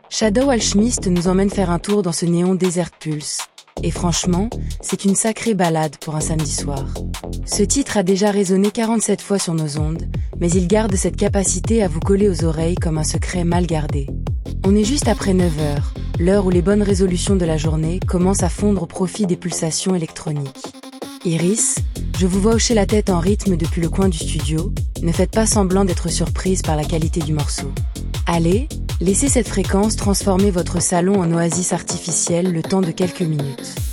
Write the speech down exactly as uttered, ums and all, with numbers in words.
Shadow Alchemist nous emmène faire un tour dans ce néon Desert Pulse. Et franchement, c'est une sacrée balade pour un samedi soir. Ce titre a déjà résonné quarante-sept fois sur nos ondes, mais il garde cette capacité à vous coller aux oreilles comme un secret mal gardé. On est juste après neuf heures, l'heure où les bonnes résolutions de la journée commencent à fondre au profit des pulsations électroniques. Iris, je vous vois hocher la tête en rythme depuis le coin du studio, ne faites pas semblant d'être surprise par la qualité du morceau. Allez, laissez cette fréquence transformer votre salon en oasis artificielle le temps de quelques minutes.